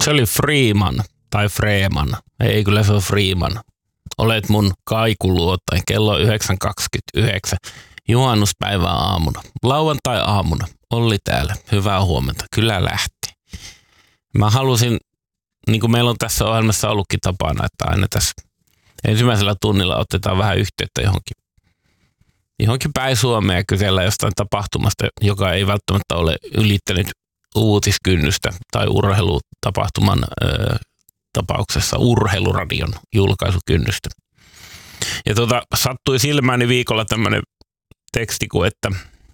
Se oli Freeman tai Freeman. Ei, kyllä se on Freeman. Olet mun kaikuluotain. Kello on 9.29. Juhannuspäivän aamuna. Lauantai-aamuna. Olli täällä. Hyvää huomenta. Kyllä lähti. Mä halusin, niin kuin meillä on tässä ohjelmassa ollutkin tapana, että aina tässä ensimmäisellä tunnilla otetaan vähän yhteyttä johonkin päin Suomea ja kysellä jostain tapahtumasta, joka ei välttämättä ole ylittänyt uutiskynnystä tai urheilutapahtuman tapauksessa urheiluradion julkaisukynnystä. Ja sattui silmääni viikolla tämmöinen teksti kuin, että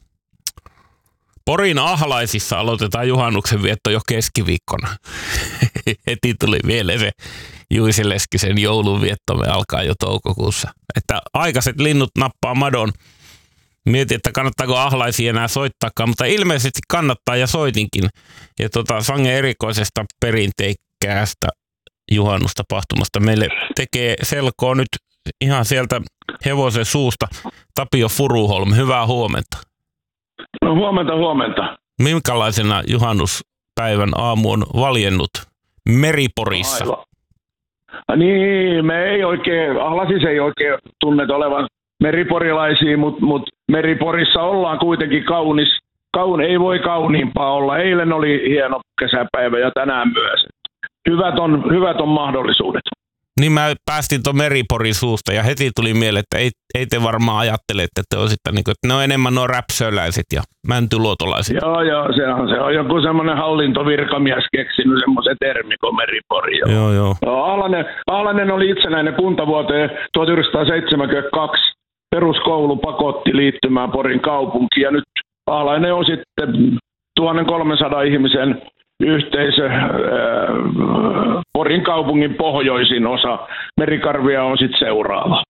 Porin Ahlaisissa aloitetaan juhannuksen vietto jo keskiviikkona. Heti tuli mieleen se Juise Leskisen joulunviettomme alkaa jo toukokuussa. Että aikaiset linnut nappaa madon. Mietin, että kannattaako Ahlaisia enää soittaakaan, mutta ilmeisesti kannattaa ja soitinkin. Ja sangen erikoisesta perinteikkäästä juhannustapahtumasta meille tekee selkoa nyt ihan sieltä hevosen suusta Tapio Furuholm. Hyvää huomenta. No huomenta. Minkälaisena juhannuspäivän aamu on valjennut Meriporissa? Aivan. Niin, Ahlasissa ei oikein tunnet olevan meriporilaisia, mutta Meriporissa ollaan kuitenkin ei voi kauniimpaa olla. Eilen oli hieno kesäpäivä ja tänään myös. Hyvät on mahdollisuudet. Niin mä päästin tuon Meriporin suusta ja heti tuli mieleen, että ei te varmaan ajattele, että te olisitte niin kuin, että ne on enemmän nuo räpsöläiset ja mäntyluotolaiset. Joo, se on joku semmoinen hallintovirkamies keksinyt semmoisen termi kuin Meripori. Joo. Ahlainen oli itsenäinen kunta vuoteen 1972. Peruskoulu pakotti liittymään Porin kaupunkiin ja nyt Ahlainen on sitten 1300 ihmisen yhteisö, Porin kaupungin pohjoisin osa. Merikarvia on sitten seuraava.